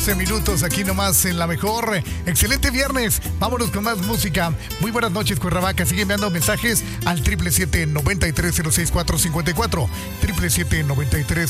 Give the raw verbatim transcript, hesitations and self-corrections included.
Minutos aquí nomás en La Mejor. Excelente viernes. Vámonos con más música. Muy buenas noches, Cuernavaca. Sigue enviando mensajes al siete siete siete, nueve tres cero seis cuatro cinco cuatro. siete siete siete, nueve tres